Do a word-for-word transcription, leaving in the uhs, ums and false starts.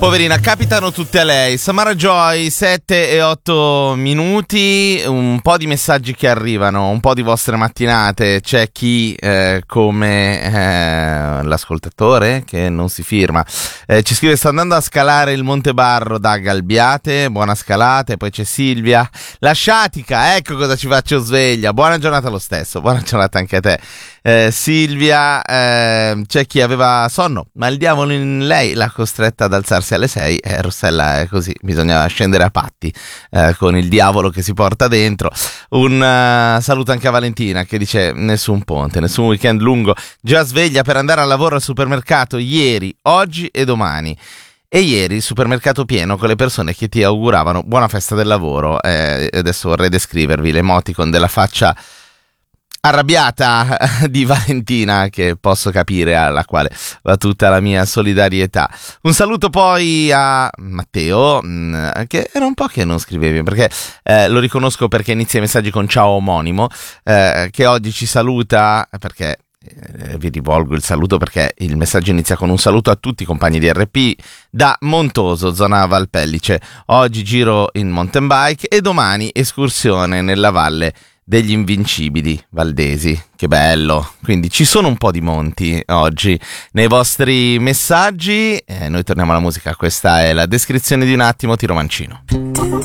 Poverina, capitano tutte a lei. Samara Joy, sette e otto minuti, un po' di messaggi che arrivano, un po' di vostre mattinate. C'è chi eh, come eh, l'ascoltatore che non si firma eh, ci scrive: sto andando a scalare il Monte Barro da Galbiate, buona scalata. E poi c'è Silvia, la sciatica, ecco cosa ci faccio sveglia. Buona giornata lo stesso, buona giornata anche a te. Eh, Silvia, eh, c'è chi aveva sonno, ma il diavolo in lei l'ha costretta ad alzarsi alle sei. eh, Rossella è così, bisogna scendere a patti eh, con il diavolo che si porta dentro. Un uh, saluto anche a Valentina che dice: nessun ponte, nessun weekend lungo, già sveglia per andare al lavoro al supermercato ieri, oggi e domani. E ieri il supermercato pieno con le persone che ti auguravano buona festa del lavoro. eh, adesso vorrei descrivervi l'emoticon della faccia arrabbiata di Valentina, che posso capire, alla quale va tutta la mia solidarietà. Un saluto poi a Matteo, mh, che era un po' che non scrivevi, perché eh, lo riconosco perché inizia i messaggi con ciao omonimo, eh, che oggi ci saluta, perché eh, vi rivolgo il saluto perché il messaggio inizia con un saluto a tutti i compagni di R P da Montoso, zona Valpellice. Oggi giro in mountain bike e domani escursione nella valle degli Invincibili Valdesi. Che bello, quindi ci sono un po' di monti oggi nei vostri messaggi. eh, noi torniamo alla musica, questa è la descrizione di un attimo, Tiro Mancino.